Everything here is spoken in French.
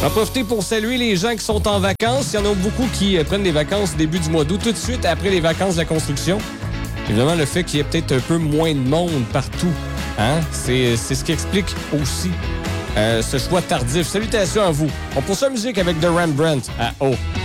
On va profiter pour saluer les gens qui sont en vacances. Il y en a beaucoup qui prennent des vacances début du mois d'août, tout de suite après les vacances de la construction. Évidemment, le fait qu'il y ait peut-être un peu moins de monde partout, hein? C'est ce qui explique aussi ce choix tardif. Salutations à vous. On poursuit la musique avec The Rembrandt à O.